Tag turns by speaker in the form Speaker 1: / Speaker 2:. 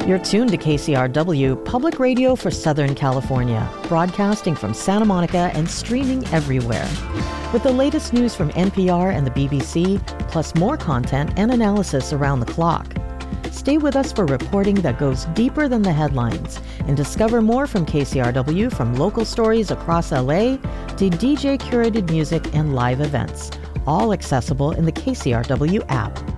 Speaker 1: You're tuned to KCRW, Public Radio for Southern California, broadcasting from Santa Monica and streaming everywhere. With the latest news from NPR and the BBC, plus more content and analysis around the clock. Stay with us for reporting that goes deeper than the headlines and discover more from KCRW, from local stories across LA to DJ-curated music and live events, all accessible in the KCRW app.